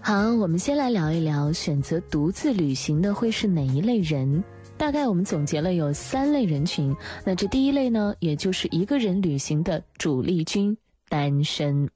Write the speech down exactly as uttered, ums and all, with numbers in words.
好，我们先来聊一聊选择独自旅行的会是哪一类人。大概我们总结了有三类人群，那这第一类呢，也就是一个人旅行的主力军，单身。